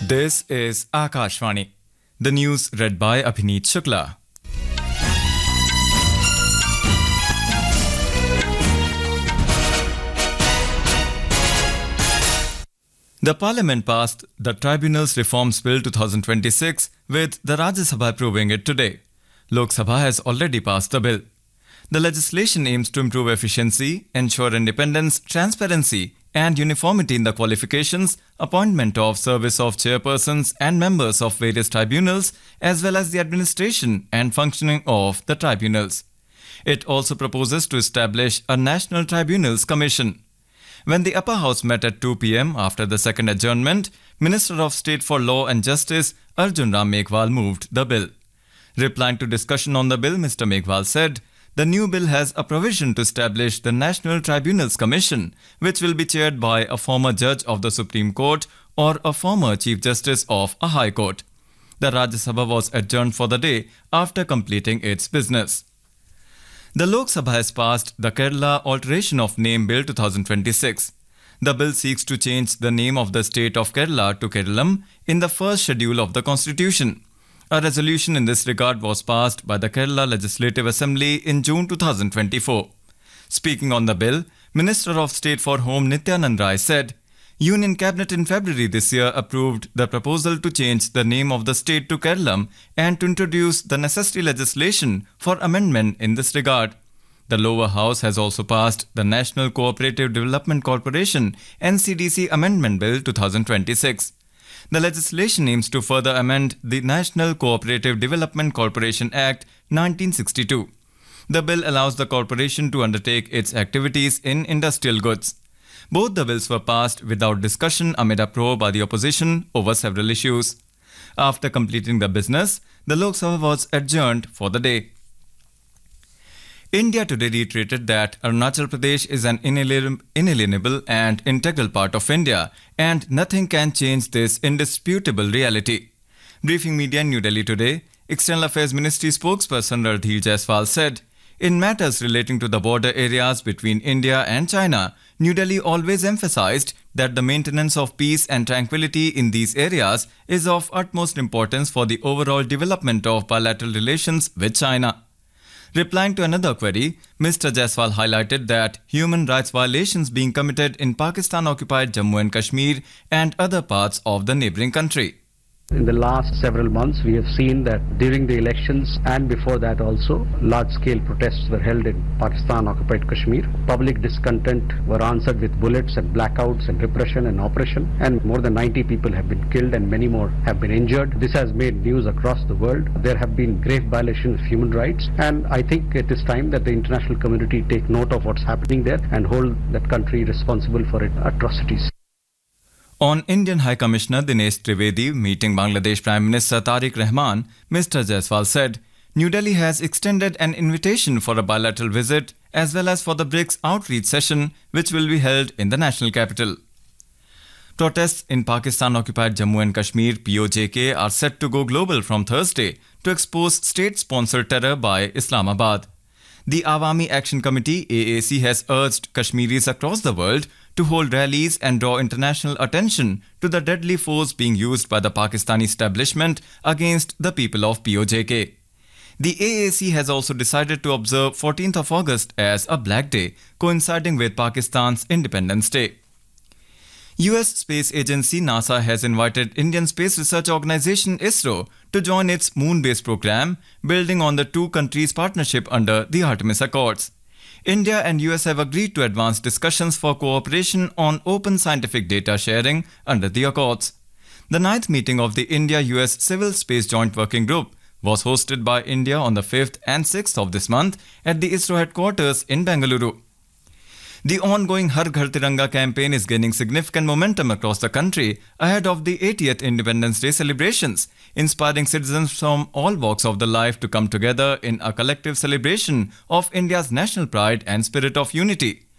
This is Akashvani. The news read by Abhineet Shukla. The Parliament passed the Tribunals Reforms Bill 2026 with the Rajya Sabha approving it today. Lok Sabha has already passed the bill. The legislation aims to improve efficiency, ensure independence, transparency and uniformity in the qualifications, appointment of service of chairpersons and members of various tribunals, as well as the administration and functioning of the tribunals. It also proposes to establish a National Tribunals Commission. When the upper house met at 2 p.m. after the second adjournment, Minister of State for Law and Justice Arjun Ram Meghwal moved the bill. Replying to discussion on the bill, Mr. Meghwal said, the new bill has a provision to establish the National Tribunals Commission, which will be chaired by a former judge of the Supreme Court or a former Chief Justice of a High Court. The Rajya Sabha was adjourned for the day after completing its business. The Lok Sabha has passed the Kerala Alteration of Name Bill 2026. The bill seeks to change the name of the state of Kerala to Keralam in the first schedule of the Constitution. A resolution in this regard was passed by the Kerala Legislative Assembly in June 2024. Speaking on the bill, Minister of State for Home Nityanand Rai said, Union Cabinet in February this year approved the proposal to change the name of the state to Keralam and to introduce the necessary legislation for amendment in this regard. The lower house has also passed the National Cooperative Development Corporation NCDC Amendment Bill 2026. The legislation aims to further amend the National Cooperative Development Corporation Act 1962. The bill allows the corporation to undertake its activities in industrial goods. Both the bills were passed without discussion amid a probe by the opposition over several issues. After completing the business, the Lok Sabha was adjourned for the day. India today reiterated that Arunachal Pradesh is an inalienable and integral part of India, and nothing can change this indisputable reality. Briefing media in New Delhi today, External Affairs Ministry spokesperson Randhir Jaiswal said, in matters relating to the border areas between India and China, New Delhi always emphasized that the maintenance of peace and tranquility in these areas is of utmost importance for the overall development of bilateral relations with China. Replying to another query, Mr. Jaiswal highlighted that human rights violations being committed in Pakistan-occupied Jammu and Kashmir and other parts of the neighboring country. In the last several months, we have seen that during the elections and before that also, large-scale protests were held in Pakistan-occupied Kashmir. Public discontent were answered with bullets and blackouts and repression and oppression, and more than 90 people have been killed and many more have been injured. This has made news across the world. There have been grave violations of human rights, and I think it is time that the international community take note of what's happening there and hold that country responsible for its atrocities. On Indian High Commissioner Dinesh Trivedi meeting Bangladesh Prime Minister Tariq Rahman, Mr. Jaiswal said, New Delhi has extended an invitation for a bilateral visit as well as for the BRICS outreach session which will be held in the national capital. Protests in Pakistan-occupied Jammu and Kashmir (POJK) are set to go global from Thursday to expose state-sponsored terror by Islamabad. The Awami Action Committee (AAC) has urged Kashmiris across the world to hold rallies and draw international attention to the deadly force being used by the Pakistani establishment against the people of POJK. The AAC has also decided to observe 14th of August as a Black Day, coinciding with Pakistan's Independence Day. US Space Agency NASA has invited Indian Space Research Organization ISRO to join its moon-based program, building on the two countries' partnership under the Artemis Accords. India and US have agreed to advance discussions for cooperation on open scientific data sharing under the Accords. The 9th meeting of the India-US Civil Space Joint Working Group was hosted by India on the 5th and 6th of this month at the ISRO headquarters in Bengaluru. The ongoing Har Ghar Tiranga campaign is gaining significant momentum across the country ahead of the 80th Independence Day celebrations, inspiring citizens from all walks of the life to come together in a collective celebration of India's national pride and spirit of unity.